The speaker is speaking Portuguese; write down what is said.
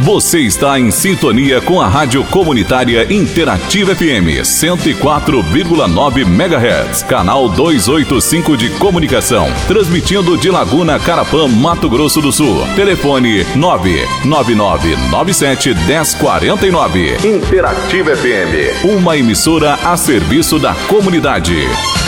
Você está em sintonia com a Rádio Comunitária Interativa FM 104,9 MHz, canal 285 de comunicação, transmitindo de Laguna, Carapã, Mato Grosso do Sul. Telefone 99997-1049. Interativa FM, uma emissora a serviço da comunidade.